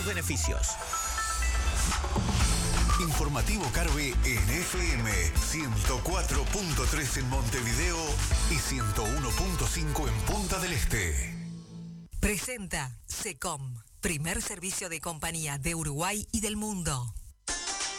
Beneficios. Informativo Carve en FM 104.3 en Montevideo y 101.5 en Punta del Este. Presenta SECOM, primer servicio de compañía de Uruguay y del mundo.